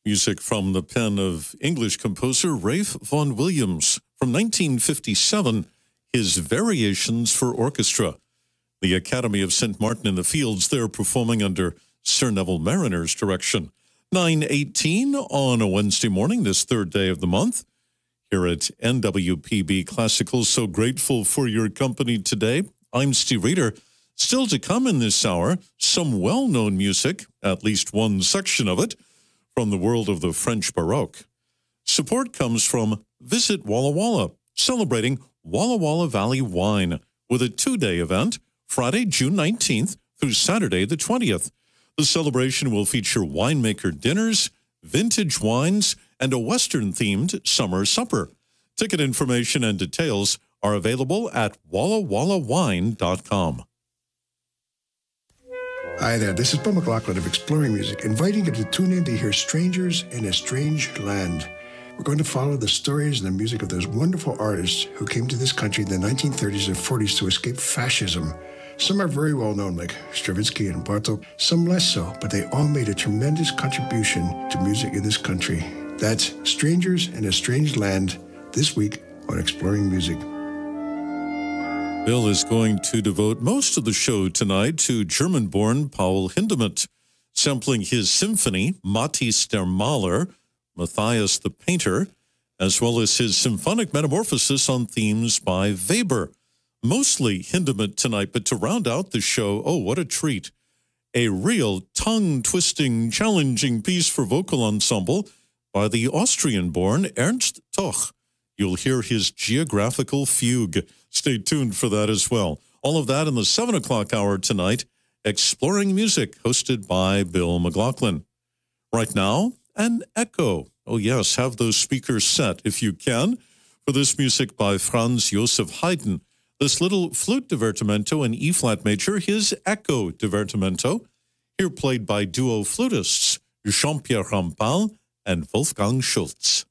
Music from the pen of English composer Ralph Vaughan Williams from 1957, his Variations for Orchestra. The Academy of St. Martin in the Fields, they're performing under Sir Neville Mariner's direction. 9:18 on a Wednesday morning, this third day of the month. Here at NWPB Classical, so grateful for your company today. I'm Steve Reeder. Still to come in this hour, some well-known music, at least one section of it, from the world of the French Baroque. Support comes from Visit Walla Walla, celebrating Walla Walla Valley wine with a two-day event, Friday, June 19th through Saturday, the 20th. The celebration will feature winemaker dinners, vintage wines, and a Western-themed summer supper. Ticket information and details are available at wallawallawine.com. Hi there, this is Bill McLaughlin of Exploring Music, inviting you to tune in to hear Strangers in a Strange Land. We're going to follow the stories and the music of those wonderful artists who came to this country in the 1930s and 40s to escape fascism. Some are very well known, like Stravinsky and Bartók, some less so, but they all made a tremendous contribution to music in this country. That's Strangers in a Strange Land, this week on Exploring Music. Bill is going to devote most of the show tonight to German-born Paul Hindemith, sampling his symphony, Matthäus der Maler, Matthias the Painter, as well as his symphonic metamorphosis on themes by Weber. Mostly Hindemith tonight, but to round out the show, oh, what a treat. A real tongue-twisting, challenging piece for vocal ensemble by the Austrian-born Ernst Toch. You'll hear his Geographical Fugue. Stay tuned for that as well. All of that in the 7 o'clock hour tonight, Exploring Music, hosted by Bill McLaughlin. Right now, an echo. Oh yes, have those speakers set, if you can, for this music by Franz Joseph Haydn. This little flute divertimento in E-flat major, his echo divertimento, here played by duo flutists Jean-Pierre Rampal and Wolfgang Schultz.